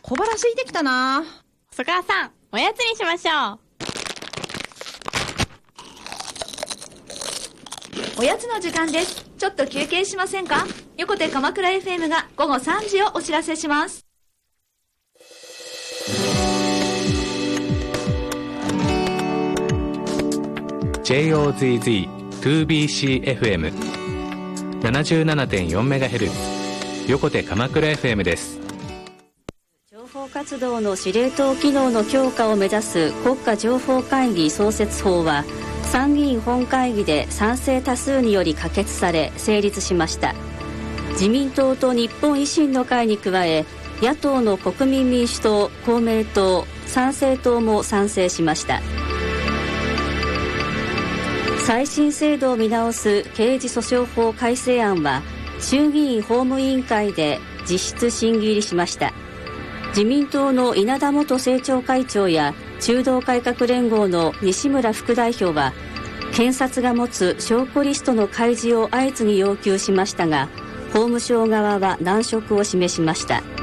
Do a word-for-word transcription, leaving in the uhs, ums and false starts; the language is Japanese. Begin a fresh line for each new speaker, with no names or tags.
小腹空いてきたな。
細川さん、おやつにしましょう。
おやつの時間です。ちょっと休憩しませんか？横手鎌倉 エフエム がごごさんじをお知らせします。
ジェイオーズーズーツービーシーエフエムななじゅうななてんよんメガヘルツ 横手鎌倉 エフエム です。
情報活動の司令塔機能の強化を目指す国家情報会議創設法は参議院本会議で賛成多数により可決され成立しました。自民党と日本維新の会に加え、野党の国民民主党、公明党、参政党も賛成しました。再審制度を見直す刑事訴訟法改正案は衆議院法務委員会で実質審議入りしました。自民党の稲田元政調会長や中道改革連合の西村副代表は検察が持つ証拠リストの開示を相次ぎ要求しましたが、法務省側は難色を示しました。